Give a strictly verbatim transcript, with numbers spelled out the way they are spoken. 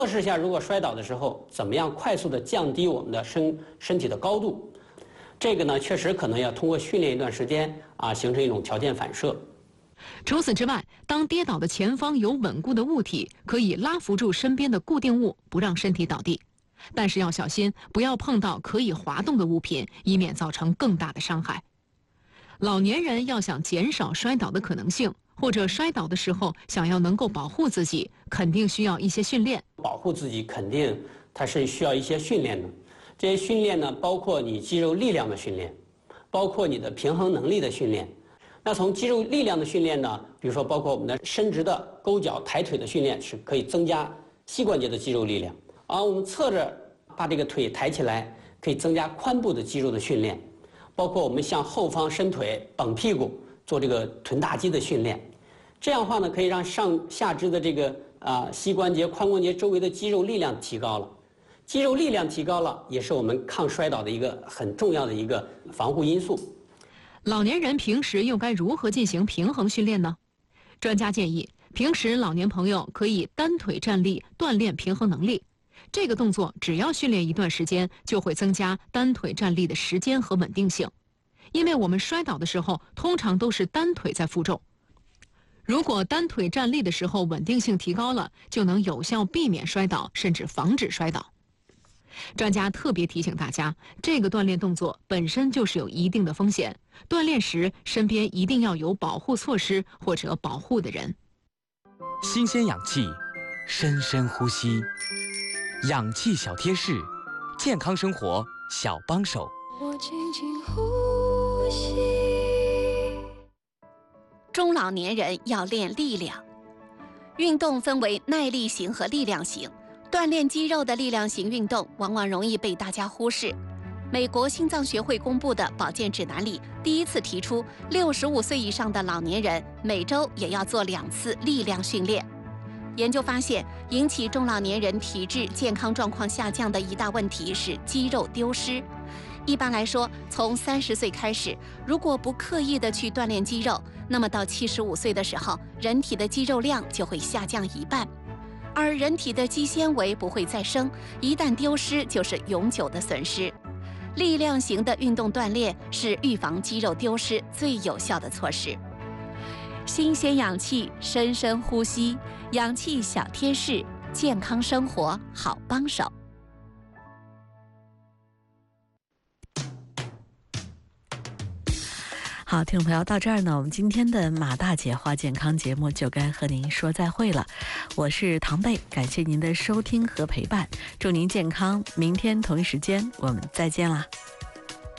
测试下，如果摔倒的时候，怎么样快速的降低我们的身身体的高度？这个呢，确实可能要通过训练一段时间啊，形成一种条件反射。 除此之外，当跌倒的前方有稳固的物体，可以拉扶住身边的固定物，不让身体倒地。但是要小心，不要碰到可以滑动的物品，以免造成更大的伤害。老年人要想减少摔倒的可能性，或者摔倒的时候想要能够保护自己，肯定需要一些训练。 保护自己肯定它是需要一些训练的，这些训练呢，包括你肌肉力量的训练，包括你的平衡能力的训练。那从肌肉力量的训练呢，比如说包括我们的伸直的勾脚抬腿的训练，是可以增加膝关节的肌肉力量。而我们侧着把这个腿抬起来，可以增加髋部的肌肉的训练。包括我们向后方伸腿、绷屁股，做这个臀大肌的训练。这样的话呢，可以让上下肢的这个啊、呃、膝关节、髋关节周围的肌肉力量提高了。肌肉力量提高了，也是我们抗摔倒的一个很重要的一个防护因素。 老年人平时又该如何进行平衡训练呢？专家建议，平时老年朋友可以单腿站立锻炼平衡能力。这个动作只要训练一段时间，就会增加单腿站立的时间和稳定性。因为我们摔倒的时候，通常都是单腿在负重。如果单腿站立的时候稳定性提高了，就能有效避免摔倒，甚至防止摔倒。专家特别提醒大家，这个锻炼动作本身就是有一定的风险，锻炼时身边一定要有保护措施或者保护的人。 新鲜氧气，深深呼吸，氧气小贴士，健康生活小帮手。 我轻轻呼吸。 中老年人要练力量，运动分为耐力型和力量型。锻炼肌肉的力量型运动往往容易被大家忽视。美国心脏学会公布的保健指南里，第一次提出六十五岁以上的老年人每周也要做两次力量训练。研究发现，引起中老年人体质健康状况下降的一大问题是肌肉丢失。一般来说，从三十岁开始，如果不刻意的去锻炼肌肉，那么到七十五岁的时候，人体的肌肉量就会下降一半。而人体的肌纤维不会再生，一旦丢失就是永久的损失。力量型的运动锻炼是预防肌肉丢失最有效的措施。新鲜氧气，深深呼吸，氧气小贴士，健康生活好帮手。 好，听众朋友，到这儿呢，我们今天的马大姐话健康节目就该和您说再会了。我是唐贝，感谢您的收听和陪伴，祝您健康。明天同一时间我们再见啦。